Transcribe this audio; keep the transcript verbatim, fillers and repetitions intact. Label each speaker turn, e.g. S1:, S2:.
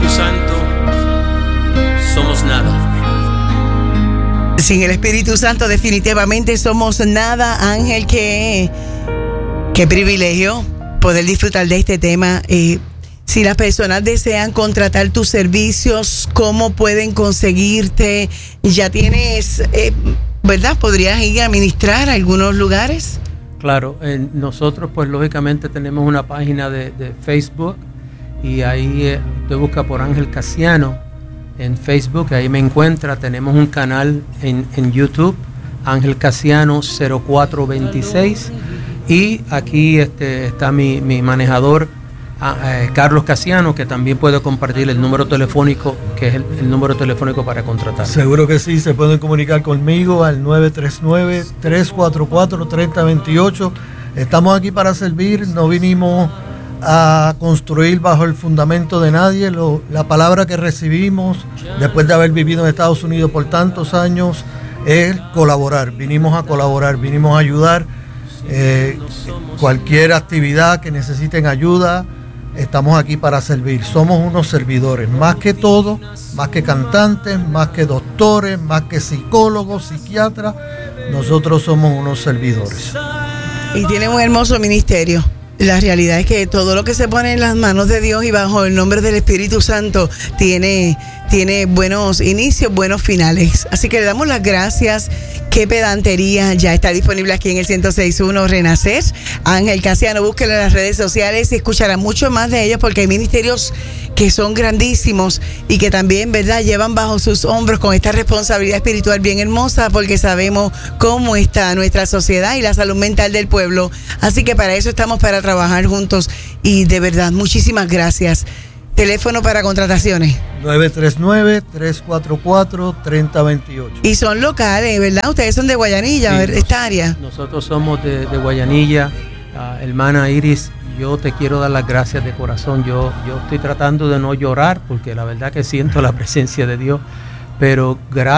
S1: Espíritu Santo somos nada.
S2: Sin el Espíritu Santo definitivamente somos nada, Ángel. Qué, qué privilegio poder disfrutar de este tema. Eh, si las personas desean contratar tus servicios, ¿cómo pueden conseguirte? ¿Ya tienes, eh, verdad, podrías ir a ministrar a algunos lugares?
S3: Claro, eh, nosotros pues lógicamente tenemos una página de, de Facebook y ahí eh, usted busca por Ángel Casiano en Facebook, ahí me encuentra. Tenemos un canal en, en YouTube, Ángel Casiano cero cuatro veintiséis, y aquí este, está mi, mi manejador, eh, Carlos Casiano, que también puede compartir el número telefónico, que es el, el número telefónico para contratar.
S4: Seguro que sí, se pueden comunicar conmigo al nueve tres nueve, tres cuatro cuatro, tres cero dos ocho. Estamos aquí para servir, no vinimos a construir bajo el fundamento de nadie. Lo, la palabra que recibimos después de haber vivido en Estados Unidos por tantos años es colaborar. Vinimos a colaborar, vinimos a ayudar. Eh, cualquier actividad que necesiten ayuda, estamos aquí para servir. Somos unos servidores, más que todo, más que cantantes, más que doctores, más que psicólogos, psiquiatras. Nosotros somos unos servidores.
S2: Y tienen un hermoso ministerio. La realidad es que todo lo que se pone en las manos de Dios y bajo el nombre del Espíritu Santo tiene, tiene buenos inicios, buenos finales. Así que le damos las gracias. Qué pedantería. Ya está disponible aquí en el ciento seis punto uno Renacer. Ángel Casiano, búsquelo en las redes sociales y escuchará mucho más de ellos, porque hay ministerios que son grandísimos y que también, ¿verdad?, llevan bajo sus hombros con esta responsabilidad espiritual bien hermosa, porque sabemos cómo está nuestra sociedad y la salud mental del pueblo. Así que para eso estamos, para trabajar juntos. Y de verdad, muchísimas gracias. Teléfono para contrataciones.
S4: nueve tres nueve, tres cuatro cuatro, tres cero dos ocho.
S2: Y son locales, ¿verdad? Ustedes son de Guayanilla, sí, esta área.
S3: Nosotros somos de, de Guayanilla. Uh, hermana Iris, yo te quiero dar las gracias de corazón. Yo, yo estoy tratando de no llorar, porque la verdad que siento la presencia de Dios, pero gracias.